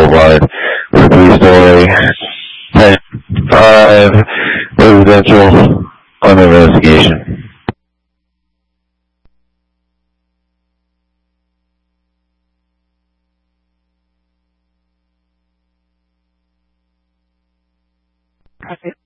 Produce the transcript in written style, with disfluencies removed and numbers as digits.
statewide for a three-story, 10-5 residential under investigation. Okay.